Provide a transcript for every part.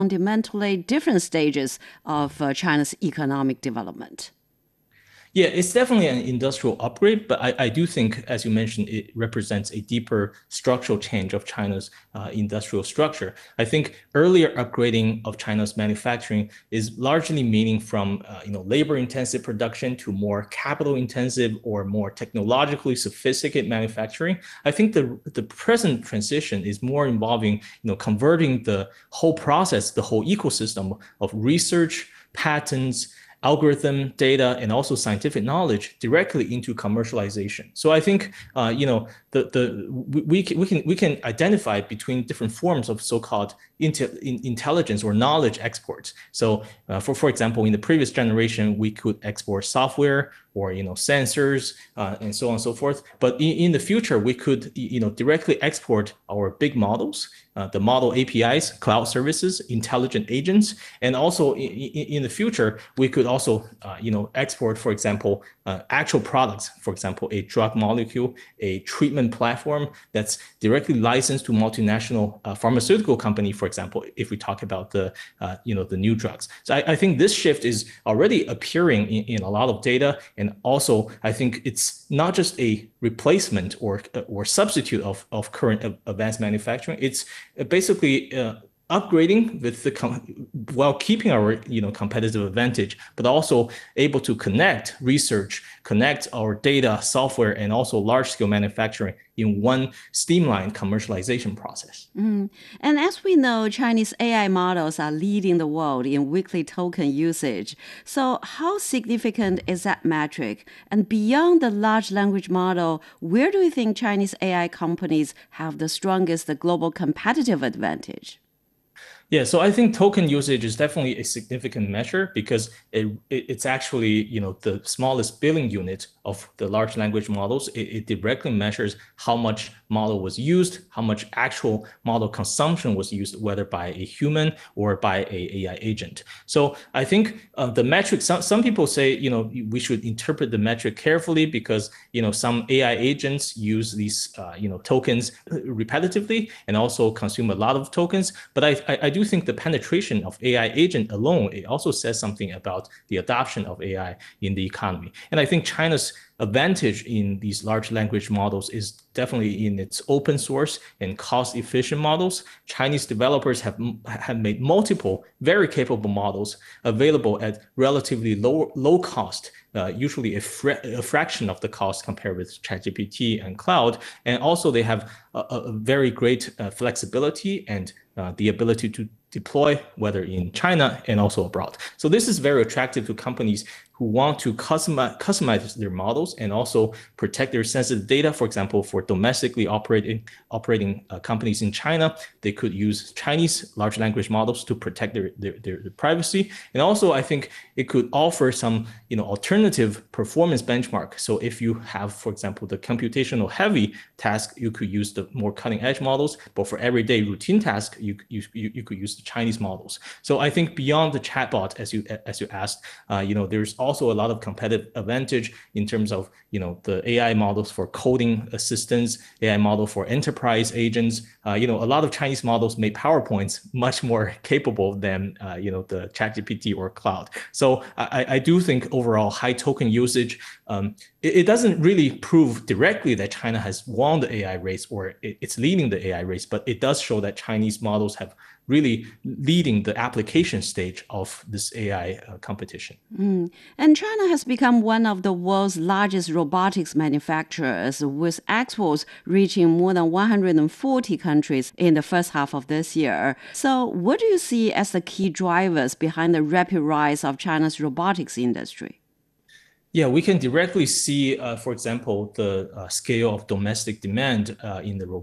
fundamentally different stages of China's economic development. Yeah, it's definitely an industrial upgrade, but I do think, as you mentioned, it represents a deeper structural change of China's industrial structure. I think earlier upgrading of China's manufacturing is largely meaning from labor-intensive production to more capital-intensive or more technologically sophisticated manufacturing. I think the present transition is more involving converting the whole process, the whole ecosystem of research, patents, algorithm data and also scientific knowledge directly into commercialization. So I think we can identify between different forms of so-called intelligence or knowledge exports. So for example, in the previous generation, we could export software or sensors and so on and so forth. But in the future, we could directly export our big models, the model APIs, cloud services, intelligent agents, and also in the future, we could also export, for example, actual products, for example, a drug molecule, a treatment platform that's directly licensed to multinational pharmaceutical company, for example, if we talk about the new drugs. So I think this shift is already appearing in a lot of data. And also, I think it's not just a replacement or substitute of current advanced manufacturing. It's basically upgrading while keeping our competitive advantage, but also able to connect research, connect our data, software, and also large scale manufacturing in one streamlined commercialization process. And as we know, Chinese AI models are leading the world in weekly token usage. So how significant is that metric? And beyond the large language model, where do you think Chinese AI companies have the strongest global competitive advantage? Yeah, so I think token usage is definitely a significant measure because it's actually the smallest billing unit of the large language models. It directly measures how much model was used, how much actual model consumption was used, whether by a human or by a AI agent. So I think the metric. Some people say we should interpret the metric carefully because some AI agents use these tokens repetitively and also consume a lot of tokens. But I do think the penetration of AI agent alone, it also says something about the adoption of AI in the economy. And I think China's advantage in these large language models is definitely in its open source and cost efficient models. Chinese developers have made multiple very capable models available at relatively low cost, usually a fraction of the cost compared with ChatGPT and cloud. And also they have a very great flexibility and the ability to deploy, whether in China and also abroad. So this is very attractive to companies who want to customize their models and also protect their sensitive data. For example, for domestically operating companies in China, they could use Chinese large language models to protect their privacy. And also, I think it could offer some alternative performance benchmark. So if you have, for example, the computational heavy task, you could use the more cutting edge models. But for everyday routine task, you could use the Chinese models. So I think beyond the chatbot, as you asked, there's also a lot of competitive advantage in terms of the AI models for coding assistants, AI model for enterprise agents. A lot of Chinese models make PowerPoints much more capable than the ChatGPT or cloud. So I do think overall high token usage, it doesn't really prove directly that China has won the AI race or it's leading the AI race, but it does show that Chinese models have really leading the application stage of this AI competition. And China has become one of the world's largest robotics manufacturers, with exports reaching more than 140 countries in the first half of this year. So what do you see as the key drivers behind the rapid rise of China's robotics industry? Yeah, we can directly see, for example, the scale of domestic demand in the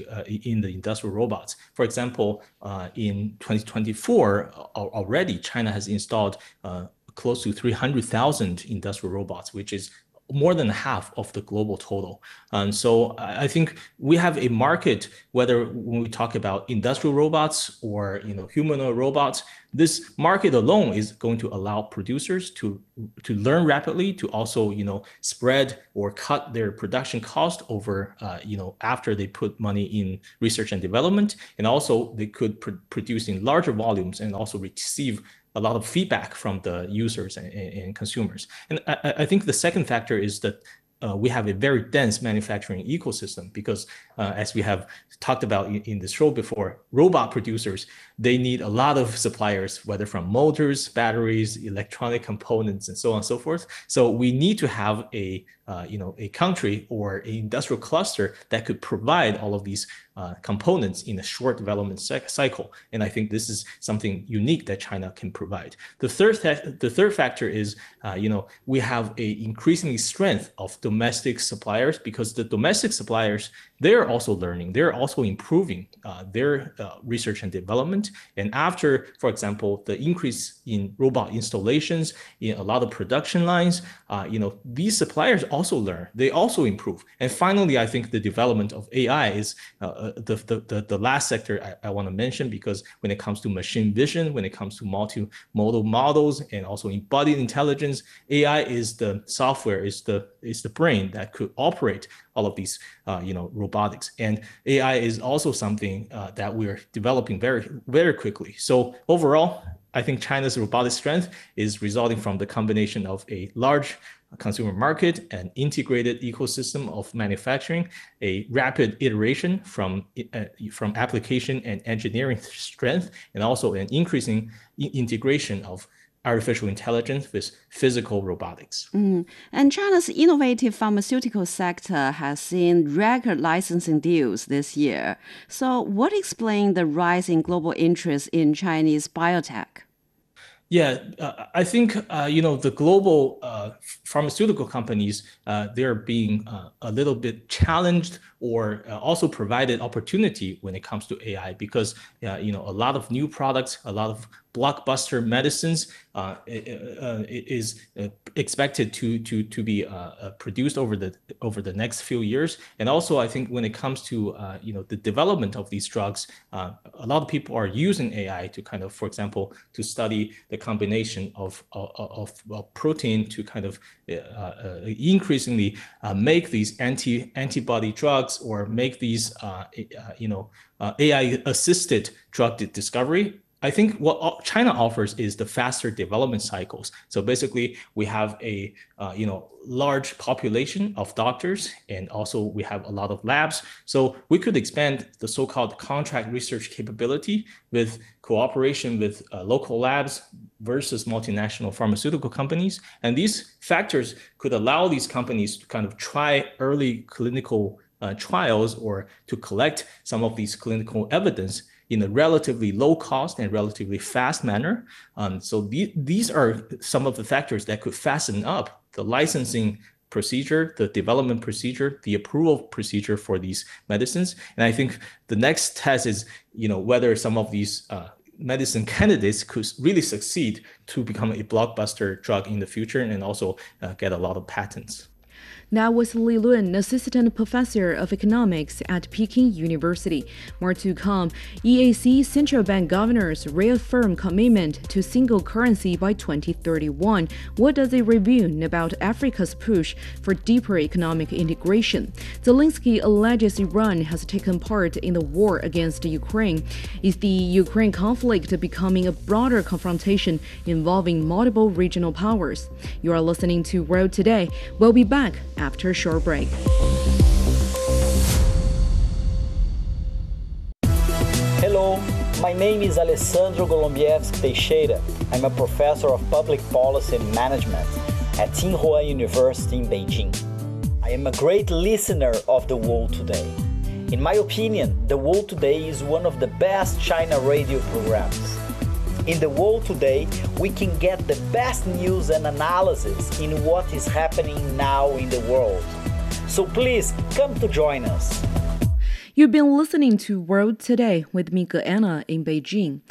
in the industrial robots. For example, in 2024, already China has installed close to 300,000 industrial robots, which is more than half of the global total. And so I think we have a market, whether when we talk about industrial robots or humanoid robots, this market alone is going to allow producers to learn rapidly, to also spread or cut their production cost over after they put money in research and development, and also they could produce in larger volumes and also receive a lot of feedback from the users and consumers. And I think the second factor is that we have a very dense manufacturing ecosystem because as we have talked about in this show before, robot producers, they need a lot of suppliers, whether from motors, batteries, electronic components, and so on and so forth. So we need to have a country or an industrial cluster that could provide all of these components in a short development cycle. And I think this is something unique that China can provide. The third factor is, we have a increasing strength of domestic suppliers, because the domestic suppliers, they're also learning, they're also improving their research and development. And after, for example, the increase in robot installations in a lot of production lines, these suppliers also learn, they also improve. And finally, I think the development of AI is the last sector I want to mention, because when it comes to machine vision, when it comes to multimodal models, and also embodied intelligence, AI is the software, is the brain that could operate all of these robotics. And AI is also something that we're developing very, very quickly. So overall, I think China's robotic strength is resulting from the combination of a large consumer market, an integrated ecosystem of manufacturing, a rapid iteration from application and engineering strength, and also an increasing integration of artificial intelligence with physical robotics. And China's innovative pharmaceutical sector has seen record licensing deals this year. So what explains the rise in global interest in Chinese biotech? Yeah, I think, the global pharmaceutical companies, they're being a little bit challenged or also provided opportunity when it comes to AI, because, a lot of new products, a lot of blockbuster medicines is expected to be produced over the next few years. And also, I think when it comes to the development of these drugs, a lot of people are using AI to kind of, for example, to study the combination of protein to kind of increasingly make these antibody drugs, or make these AI assisted drug discovery. I think what China offers is the faster development cycles. So basically, we have a large population of doctors, and also we have a lot of labs. So we could expand the so-called contract research capability with cooperation with local labs versus multinational pharmaceutical companies. And these factors could allow these companies to kind of try early clinical trials, or to collect some of these clinical evidence in a relatively low cost and relatively fast manner. So these are some of the factors that could fasten up the licensing procedure, the development procedure, the approval procedure for these medicines. And I think the next test is, whether some of these medicine candidates could really succeed to become a blockbuster drug in the future, and also get a lot of patents. That was Li Lun, Assistant Professor of Economics at Peking University. More to come. EAC Central Bank governors reaffirm commitment to single currency by 2031. What does it reveal about Africa's push for deeper economic integration? Zelensky alleges Iran has taken part in the war against Ukraine. Is the Ukraine conflict becoming a broader confrontation involving multiple regional powers? You are listening to World Today. We'll be back after a short break. Hello, my name is Alessandro Golombiewski Teixeira. I'm a professor of public policy and management at Tsinghua University in Beijing. I am a great listener of The World Today. In my opinion, The World Today is one of the best China radio programs. In The World Today, we can get the best news and analysis in what is happening now in the world. So please, come to join us. You've been listening to World Today with me, Anna, in Beijing.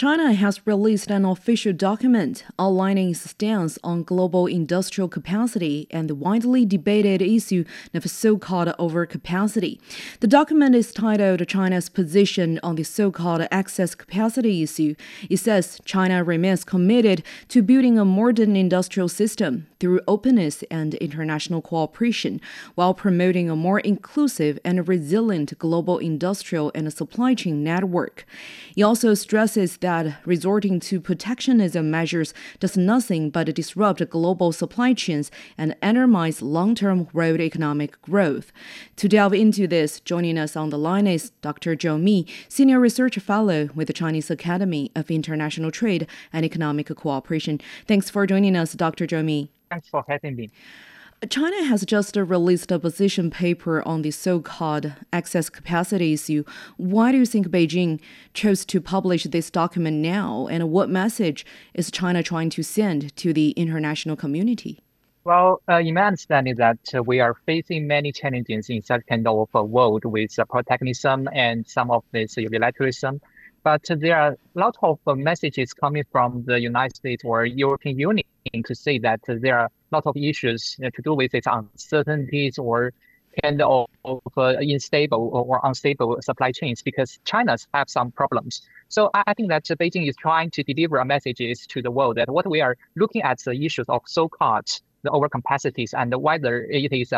China has released an official document outlining its stance on global industrial capacity and the widely debated issue of so-called overcapacity. The document is titled China's Position on the so-called excess capacity issue. It says China remains committed to building a modern industrial system through openness and international cooperation, while promoting a more inclusive and resilient global industrial and supply chain network. It also stresses that resorting to protectionism measures does nothing but disrupt global supply chains and undermines long-term world economic growth. To delve into this, joining us on the line is Dr. Zhou Mi, Senior Research Fellow with the Chinese Academy of International Trade and Economic Cooperation. Thanks for joining us, Dr. Zhou Mi. Thanks for having me. China has just released a position paper on the so-called excess capacity issue. Why do you think Beijing chose to publish this document now, and what message is China trying to send to the international community? Well, in my understanding that we are facing many challenges in such kind of a world with protectionism and some of this unilateralism. But there are a lot of messages coming from the United States or European Union to say that there are a lot of issues to do with its uncertainties or kind of unstable or unstable supply chains because China have some problems. So I think that Beijing is trying to deliver messages to the world that what we are looking at the issues of so-called the overcapacities and whether it is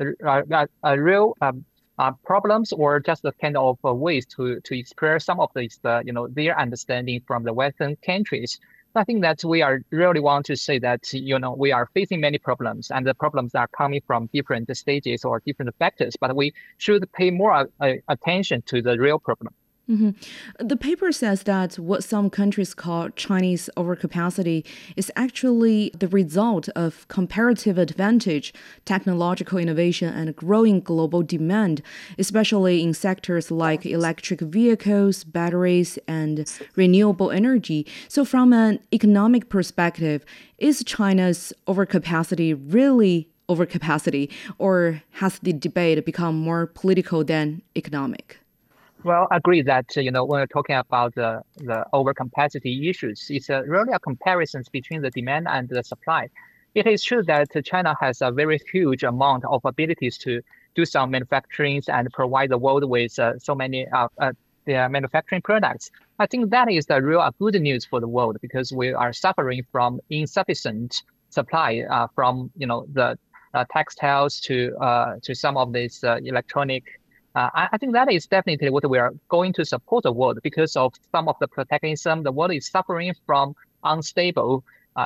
a real problems or just a kind of ways to express some of these, their understanding from the Western countries. I think that we are really want to say that, we are facing many problems and the problems are coming from different stages or different factors, but we should pay more attention to the real problem. Mm-hmm. The paper says that what some countries call Chinese overcapacity is actually the result of comparative advantage, technological innovation, and growing global demand, especially in sectors like electric vehicles, batteries, and renewable energy. So from an economic perspective, is China's overcapacity really overcapacity, or has the debate become more political than economic? Well, I agree that, when we're talking about the overcapacity issues, it's really a comparison between the demand and the supply. It is true that China has a very huge amount of abilities to do some manufacturing and provide the world with so many their manufacturing products. I think that is the real good news for the world because we are suffering from insufficient supply from, the textiles to some of this electronic. I think that is definitely what we are going to support the world because of some of the protectionism. The world is suffering from unstable,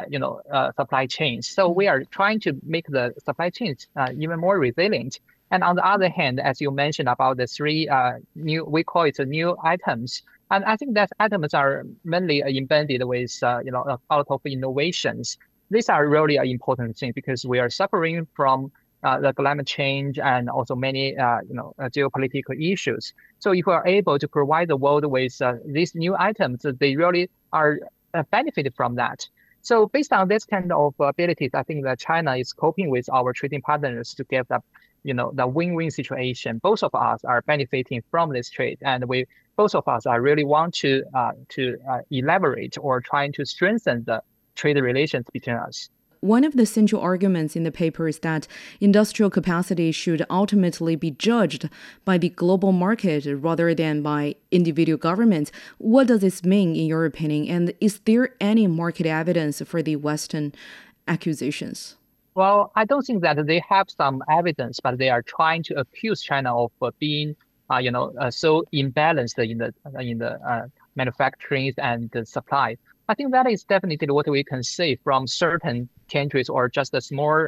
supply chains. So we are trying to make the supply chains even more resilient. And on the other hand, as you mentioned about the three we call it new items. And I think that items are mainly embedded with, a lot of innovations. These are really an important thing because we are suffering from the climate change and also many, geopolitical issues. So if we are able to provide the world with these new items, they really are benefited from that. So based on this kind of abilities, I think that China is coping with our trading partners to get the win-win situation. Both of us are benefiting from this trade, and both of us are really want to elaborate or trying to strengthen the trade relations between us. One of the central arguments in the paper is that industrial capacity should ultimately be judged by the global market rather than by individual governments. What does this mean, in your opinion? And is there any market evidence for the Western accusations? Well, I don't think that they have some evidence, but they are trying to accuse China of being, so imbalanced in the manufacturing and the supply. I think that is definitely what we can say from certain countries or just the small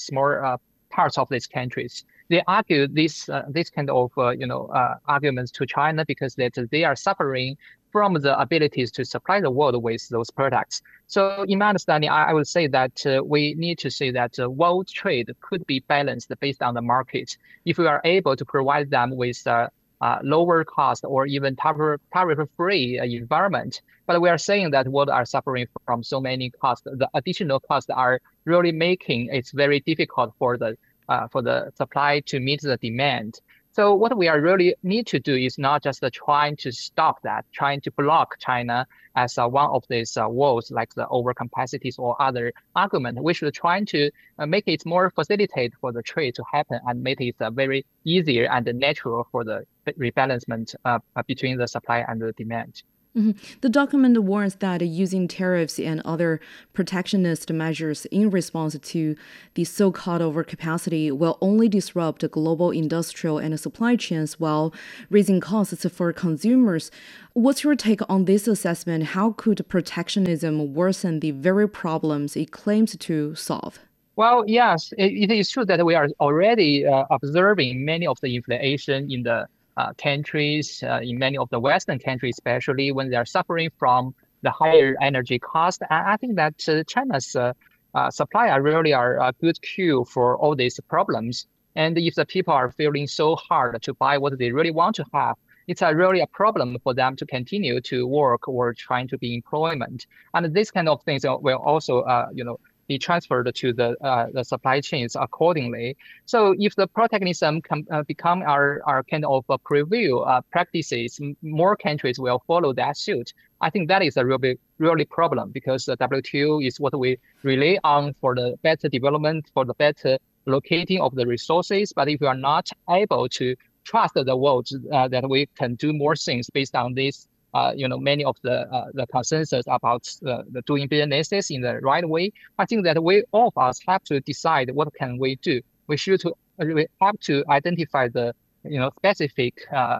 parts of these countries. They argue this kind of arguments to China because that they are suffering from the abilities to supply the world with those products. So in my understanding, I would say that we need to say that world trade could be balanced based on the market if we are able to provide them with lower cost or even tariff-free environment. But we are saying that world are suffering from so many costs. The additional costs are really making it very difficult for the supply to meet the demand. So what we are really need to do is not just trying to stop that, trying to block China as one of these woes like the overcapacities or other argument. We should try to make it more facilitate for the trade to happen and make it very easier and natural for the rebalancement between the supply and the demand. The document warns that using tariffs and other protectionist measures in response to the so-called overcapacity will only disrupt global industrial and supply chains while raising costs for consumers. What's your take on this assessment? How could protectionism worsen the very problems it claims to solve? Well, yes, it is true that we are already observing many of the inflation in the countries, in many of the Western countries, especially when they are suffering from the higher energy cost. And I think that China's supply really are a good cue for all these problems. And if the people are feeling so hard to buy what they really want to have, it's really a problem for them to continue to work or trying to be employment. And these kind of things will also, be transferred to the supply chains accordingly. So if the protectionism become our kind of a preview practices, more countries will follow that suit. I think that is a really problem because the WTO is what we rely on for the better development, for the better locating of the resources. But if we are not able to trust the world that we can do more things based on this, many of the consensus about the doing businesses in the right way. I think that we all of us have to decide what can we do. We have to identify the specific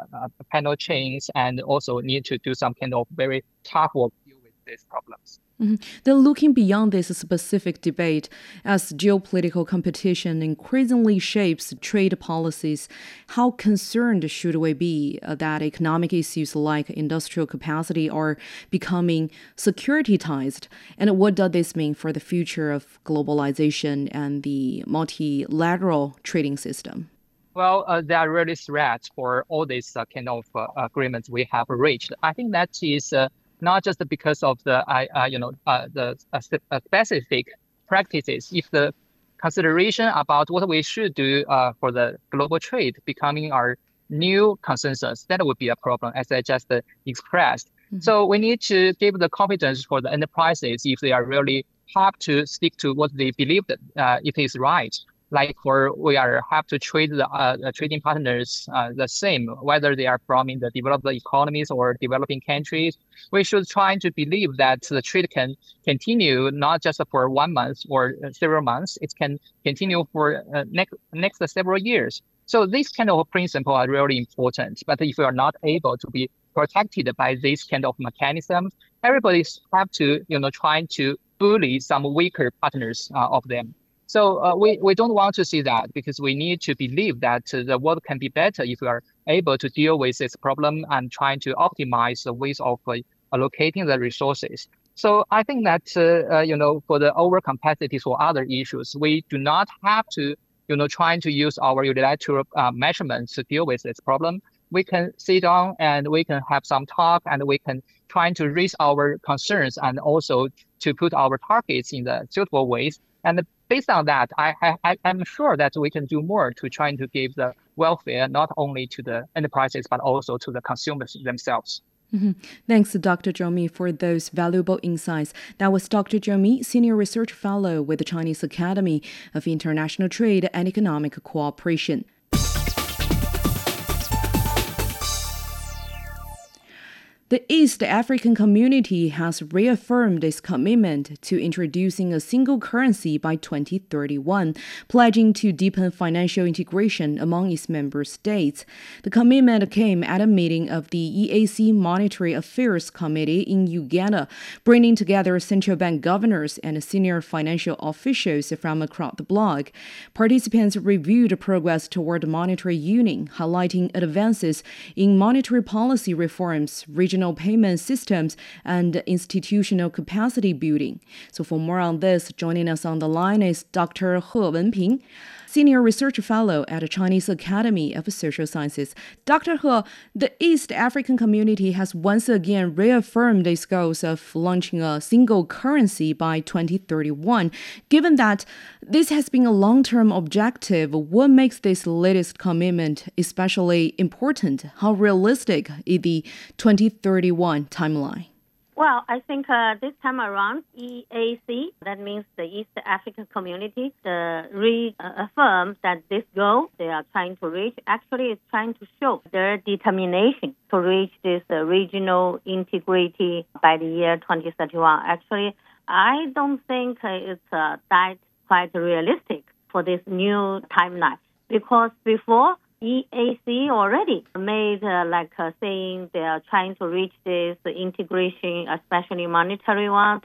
panel chains and also need to do some kind of very tough work to deal with these problems. Then looking beyond this specific debate, as geopolitical competition increasingly shapes trade policies, how concerned should we be that economic issues like industrial capacity are becoming securitized? And what does this mean for the future of globalization and the multilateral trading system? Well, there are really threats for all these kind of agreements we have reached. I think that is not just because of the specific practices. If the consideration about what we should do for the global trade becoming our new consensus, that would be a problem, as I just expressed. So we need to give the confidence for the enterprises if they are really have to stick to what they believe that it is right. Like we have to treat the trading partners the same, whether they are from in the developed economies or developing countries. We should try to believe that the trade can continue not just for 1 month or several months. It can continue for next several years. So this kind of principle are really important. But if we are not able to be protected by this kind of mechanism, everybody have to try to bully some weaker partners of them. So we don't want to see that because we need to believe that the world can be better if we are able to deal with this problem and trying to optimize the ways of allocating the resources. So I think that, for the overcapacities or other issues, we do not have to, trying to use our unilateral measurements to deal with this problem. We can sit down and we can have some talk and we can try to raise our concerns and also to put our targets in the suitable ways. And based on that, I'm sure that we can do more to try to give the welfare not only to the enterprises, but also to the consumers themselves. Thanks, Dr. Zhou Mi, for those valuable insights. That was Dr. Zhou Mi, Senior Research Fellow with the Chinese Academy of International Trade and Economic Cooperation. The East African Community has reaffirmed its commitment to introducing a single currency by 2031, pledging to deepen financial integration among its member states. The commitment came at a meeting of the EAC Monetary Affairs Committee in Uganda, bringing together central bank governors and senior financial officials from across the bloc. Participants reviewed progress toward monetary union, highlighting advances in monetary policy reforms, regional payment systems, and institutional capacity building. So for more on this, joining us on the line is Dr. He Wenping. Senior Research Fellow at the Chinese Academy of Social Sciences. Dr. He, the East African community has once again reaffirmed its goals of launching a single currency by 2031. Given that this has been a long-term objective, what makes this latest commitment especially important? How realistic is the 2031 timeline? Well, I think this time around, EAC, that means the East African Community, reaffirms that this goal they are trying to reach actually is trying to show their determination to reach this regional integrity by the year 2031. Actually, I don't think it's that quite realistic for this new timeline because before, EAC already made saying they are trying to reach this integration, especially monetary one,